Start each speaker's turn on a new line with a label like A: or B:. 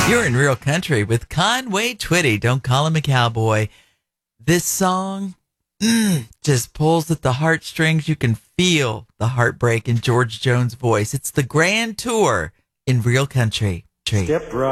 A: You're in Real Country with Conway Twitty. Don't call him a cowboy. This song just pulls at the heartstrings. You can feel the heartbreak in George Jones' voice. It's the Grand Tour in Real Country.
B: Step right.